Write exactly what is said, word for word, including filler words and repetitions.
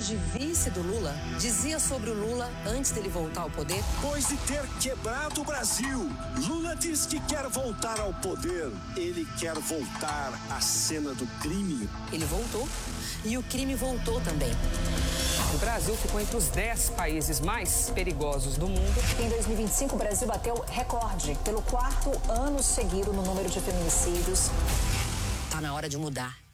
de vice do Lula, dizia sobre o Lula antes dele voltar ao poder? Depois de ter quebrado o Brasil, Lula diz que quer voltar ao poder. Ele quer voltar à cena do crime. Ele voltou e o crime voltou também. O Brasil ficou entre os dez países mais perigosos do mundo. Em dois mil e vinte e cinco, o Brasil bateu recorde pelo quarto ano seguido no número de feminicídios. Tá na hora de mudar.